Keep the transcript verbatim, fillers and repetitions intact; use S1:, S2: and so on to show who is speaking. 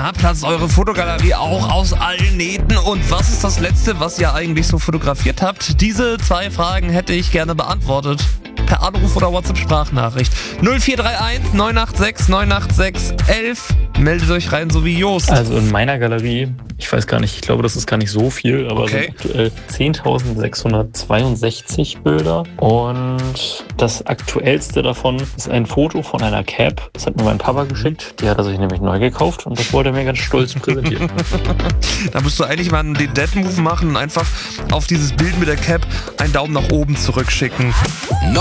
S1: Na, platzt eure Fotogalerie auch aus allen Nähten? Und was ist das Letzte, was ihr eigentlich so fotografiert habt? Diese zwei Fragen hätte ich gerne beantwortet. Per Anruf oder WhatsApp-Sprachnachricht. null vier drei eins neun acht sechs neun acht sechs elf. Meldet euch rein, so wie Jost.
S2: Also in meiner Galerie, ich weiß gar nicht, ich glaube, das ist gar nicht so viel, aber
S1: Okay.
S2: sind aktuell zehntausendsechshundertzweiundsechzig Bilder. Und das aktuellste davon ist ein Foto von einer Cap. Das hat mir mein Papa geschickt. Die hat er sich nämlich neu gekauft und das wollte er mir ganz stolz präsentieren.
S1: Da musst du eigentlich mal einen Dead-Move machen und einfach auf dieses Bild mit der Cap einen Daumen nach oben zurückschicken.